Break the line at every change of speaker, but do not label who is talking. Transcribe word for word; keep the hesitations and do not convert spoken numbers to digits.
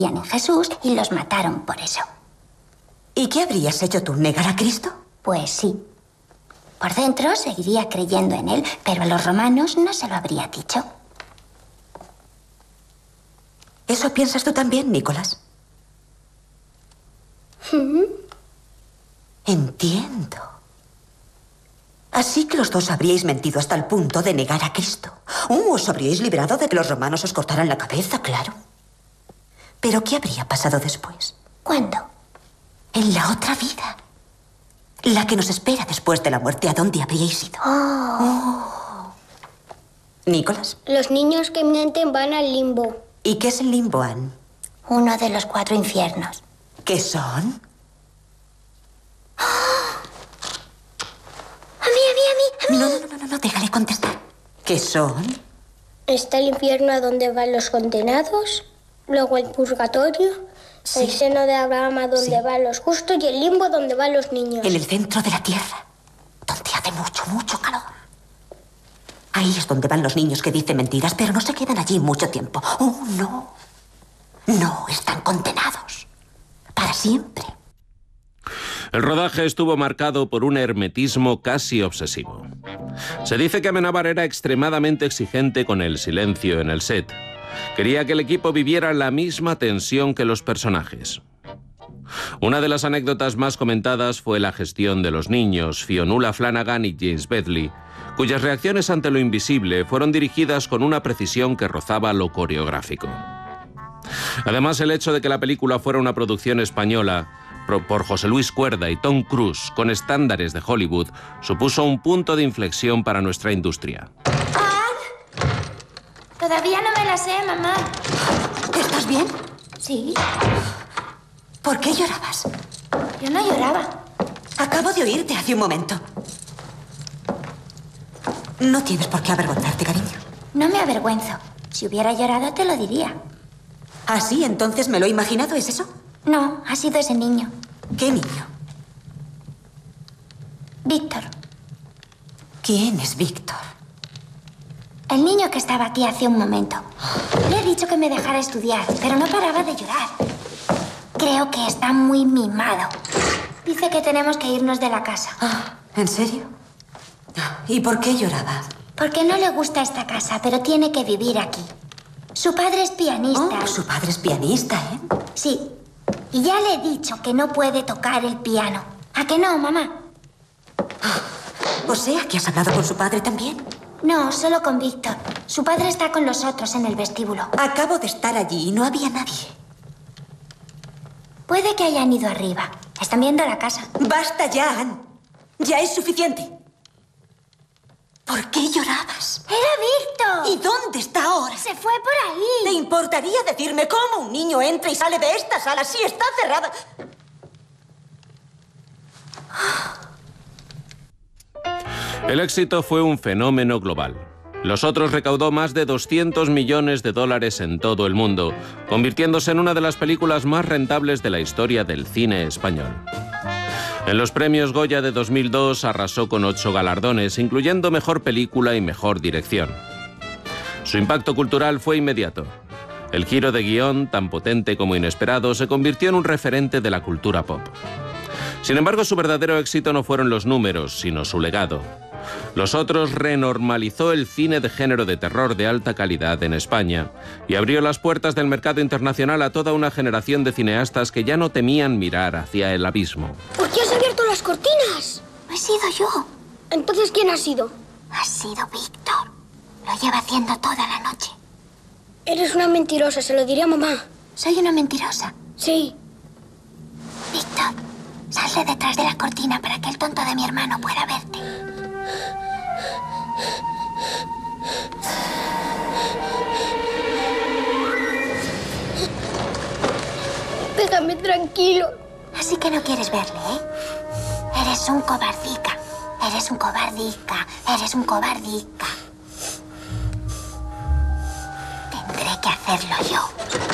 en Jesús y los mataron por eso.
¿Y qué habrías hecho tú? ¿Negar a Cristo?
Pues sí. Por dentro seguiría creyendo en él, pero a los romanos no se lo habría dicho.
¿Eso piensas tú también, Nicolás?
¿Mm?
Entiendo. Así que los dos habríais mentido hasta el punto de negar a Cristo. Uh, os habríais librado de que los romanos os cortaran la cabeza, claro. Pero ¿qué habría pasado después?
¿Cuándo?
En la otra vida. La que nos espera después de la muerte. ¿A dónde habríais ido?
Oh.
Oh. ¿Nicolás?
Los niños que mienten van al limbo.
¿Y qué es el limbo, Anne?
Uno de los cuatro infiernos.
¿Qué son?
A mí, a mí, a mí, a mí.
No, no, no, no, no, déjale contestar. ¿Qué son?
Está el infierno a donde van los condenados, luego el purgatorio,
Sí.
el seno de Abraham a donde
Sí.
van los justos y el limbo donde van los niños.
En el centro de la tierra, donde hace mucho, mucho calor. Ahí es donde van los niños que dicen mentiras, pero no se quedan allí mucho tiempo. Oh, no. No, están condenados. Para siempre.
El rodaje estuvo marcado por un hermetismo casi obsesivo. Se dice que Amenábar era extremadamente exigente con el silencio en el set. Quería que el equipo viviera la misma tensión que los personajes. Una de las anécdotas más comentadas fue la gestión de los niños, Fionnuala Flanagan y James Bedley, cuyas reacciones ante lo invisible fueron dirigidas con una precisión que rozaba lo coreográfico. Además, el hecho de que la película fuera una producción española por José Luis Cuerda y Tom Cruise con estándares de Hollywood supuso un punto de inflexión para nuestra industria.
Todavía no me la sé, mamá.
¿Estás bien?
Sí,
¿Por qué llorabas?
yo no lloraba.
Acabo de oírte hace un momento. No tienes por qué avergonzarte, cariño.
No me avergüenzo. Si hubiera llorado, te lo diría.
¿Ah, sí? ¿Entonces me lo he imaginado? ¿Es eso?
No, ha sido ese niño.
¿Qué niño?
Víctor.
¿Quién es Víctor?
El niño que estaba aquí hace un momento. Le he dicho que me dejara estudiar, pero no paraba de llorar. Creo que está muy mimado. Dice que tenemos que irnos de la casa.
Ah, ¿en serio? ¿Y por qué lloraba?
Porque no le gusta esta casa, pero tiene que vivir aquí. Su padre es pianista.
Oh, su padre es pianista, ¿eh?
Sí. Y ya le he dicho que no puede tocar el piano. ¿A que no, mamá?
O sea, que has hablado con su padre también.
No, solo con Víctor. Su padre está con los otros en el vestíbulo.
Acabo de estar allí y no había nadie.
Puede que hayan ido arriba. Están viendo la casa.
Basta ya, Anne. Ya es suficiente. ¿Por qué llorabas?
¡Era Víctor!
¿Y dónde está ahora?
Se fue por
¿Te
ahí.
importaría decirme cómo un niño entra y sale de esta sala si está cerrada?
El éxito fue un fenómeno global. Los Otros recaudó más de doscientos millones de dólares en todo el mundo, convirtiéndose en una de las películas más rentables de la historia del cine español. En los premios Goya de dos mil dos arrasó con ocho galardones, incluyendo Mejor Película y Mejor Dirección. Su impacto cultural fue inmediato. El giro de guión, tan potente como inesperado, se convirtió en un referente de la cultura pop. Sin embargo, su verdadero éxito no fueron los números, sino su legado. Los Otros renormalizó el cine de género de terror de alta calidad en España y abrió las puertas del mercado internacional a toda una generación de cineastas que ya no temían mirar hacia el abismo.
¿Por qué has abierto las cortinas?
No he sido yo.
Entonces, ¿quién ha sido?
Ha sido Víctor. Lo lleva haciendo toda la noche.
Eres una mentirosa, se lo diría a mamá.
Soy una mentirosa.
Sí.
Víctor, sal de detrás de la cortina para que el tonto de mi hermano pueda verte.
Déjame tranquilo.
Así que no quieres verle, ¿eh? Eres un cobardica. Eres un cobardica. Eres un cobardica. Tendré que hacerlo yo.